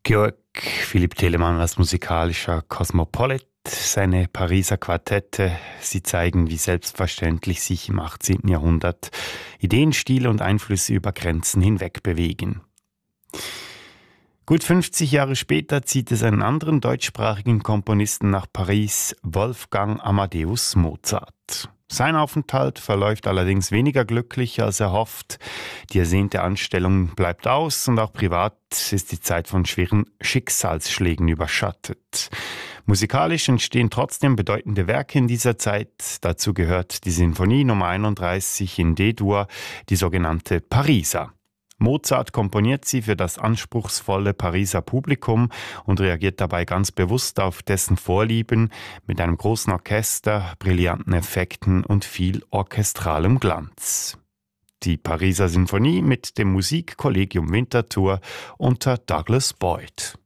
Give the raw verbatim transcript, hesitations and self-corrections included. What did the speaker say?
Georg Philipp Telemann als musikalischer Kosmopolit. Seine Pariser Quartette, sie zeigen, wie selbstverständlich sich im achtzehnten Jahrhundert Ideen, Stile und Einflüsse über Grenzen hinweg bewegen. Gut fünfzig Jahre später zieht es einen anderen deutschsprachigen Komponisten nach Paris, Wolfgang Amadeus Mozart. Sein Aufenthalt verläuft allerdings weniger glücklich als erhofft. Die ersehnte Anstellung bleibt aus und auch privat ist die Zeit von schweren Schicksalsschlägen überschattet. Musikalisch entstehen trotzdem bedeutende Werke in dieser Zeit. Dazu gehört die Sinfonie Nummer einunddreißig in D-Dur, die sogenannte Pariser. Mozart komponiert sie für das anspruchsvolle Pariser Publikum und reagiert dabei ganz bewusst auf dessen Vorlieben mit einem großen Orchester, brillanten Effekten und viel orchestralem Glanz. Die Pariser Sinfonie mit dem Musikkollegium Winterthur unter Douglas Boyd.